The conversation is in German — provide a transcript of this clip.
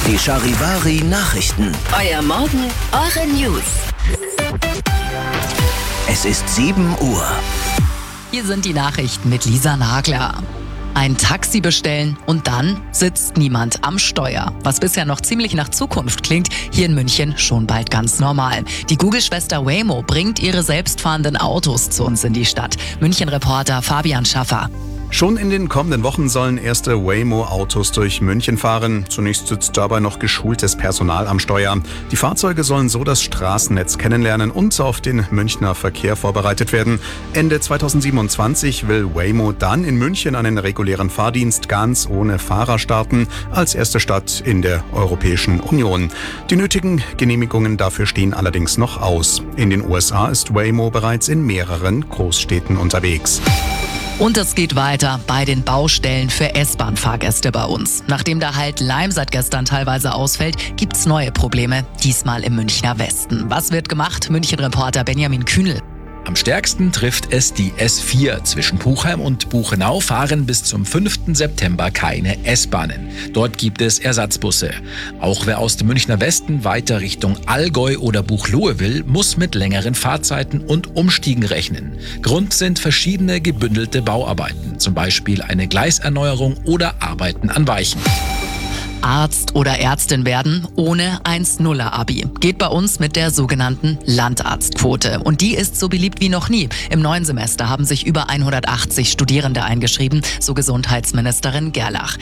Die Charivari Nachrichten. Euer Morgen, eure News. Es ist 7 Uhr. Hier sind die Nachrichten mit Lisa Nagler. Ein Taxi bestellen und dann sitzt niemand am Steuer. Was bisher noch ziemlich nach Zukunft klingt, hier in München schon bald ganz normal. Die Google-Schwester Waymo bringt ihre selbstfahrenden Autos zu uns in die Stadt. München-Reporter Fabian Schaffer. Schon in den kommenden Wochen sollen erste Waymo-Autos durch München fahren. Zunächst sitzt dabei noch geschultes Personal am Steuer. Die Fahrzeuge sollen so das Straßennetz kennenlernen und auf den Münchner Verkehr vorbereitet werden. Ende 2027 will Waymo dann in München einen regulären Fahrdienst ganz ohne Fahrer starten, als erste Stadt in der Europäischen Union. Die nötigen Genehmigungen dafür stehen allerdings noch aus. In den USA ist Waymo bereits in mehreren Großstädten unterwegs. Und es geht weiter bei den Baustellen für S-Bahn-Fahrgäste bei uns. Nachdem der Halt Leim seit gestern teilweise ausfällt, gibt's neue Probleme, diesmal im Münchner Westen. Was wird gemacht? München-Reporter Benjamin Kühnel. Am stärksten trifft es die S4. Zwischen Puchheim und Buchenau fahren bis zum 5. September keine S-Bahnen. Dort gibt es Ersatzbusse. Auch wer aus dem Münchner Westen weiter Richtung Allgäu oder Buchloe will, muss mit längeren Fahrzeiten und Umstiegen rechnen. Grund sind verschiedene gebündelte Bauarbeiten, zum Beispiel eine Gleiserneuerung oder Arbeiten an Weichen. Arzt oder Ärztin werden ohne 1-0er-Abi. Geht bei uns mit der sogenannten Landarztquote. Und die ist so beliebt wie noch nie. Im neuen Semester haben sich über 180 Studierende eingeschrieben, so Gesundheitsministerin Gerlach.